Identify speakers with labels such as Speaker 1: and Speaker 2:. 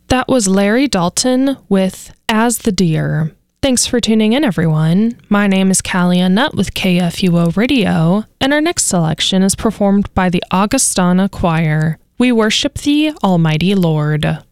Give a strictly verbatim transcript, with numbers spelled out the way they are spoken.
Speaker 1: That was Larry Dalton with As the Deer. Thanks for tuning in, everyone. My name is Callie Nutt with K F U O Radio, and our next selection is performed by the Augustana Choir. We worship thee, Almighty Lord.